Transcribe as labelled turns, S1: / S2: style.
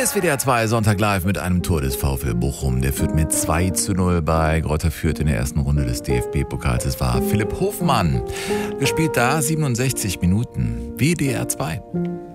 S1: SWR 2 Sonntag live mit einem Tor des VfL Bochum. Der führt mit 2:0 bei Greuther Fürth in der ersten Runde des DFB-Pokals. Es war Philipp Hofmann. Gespielt da 67 Minuten. WDR 2.